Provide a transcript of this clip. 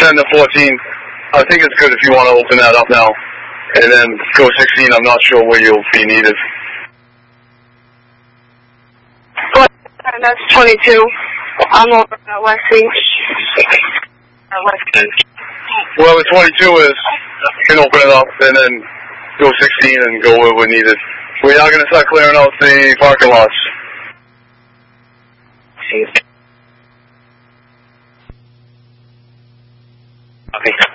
10 to 14. I think it's good if you want to open that up now. And then go 16, I'm not sure where you'll be needed. That's 22. I'm over at West Beach. Whoever 22 is, can open it up and then go 16 and go where we're needed. We are going to start clearing out the parking lots. Okay.